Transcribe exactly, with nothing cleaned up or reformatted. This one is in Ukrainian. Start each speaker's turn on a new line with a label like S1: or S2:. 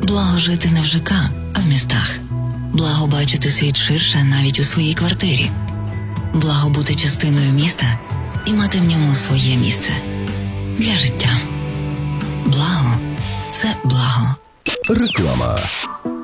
S1: Благо жити не в ЖК, а в містах. Благо бачити світ ширше навіть у своїй квартирі. Благо бути частиною міста і мати в ньому своє місце. Для життя. Благо – це благо.
S2: Реклама.